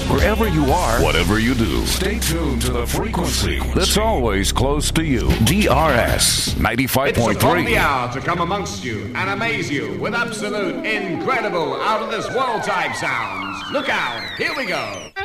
Wherever you are, whatever you do, stay tuned to the frequency that's always close to you. DRS 95.3. It's upon the hour to come amongst you and amaze you with absolute, incredible, out-of-this-world type sounds. Look out, here we go.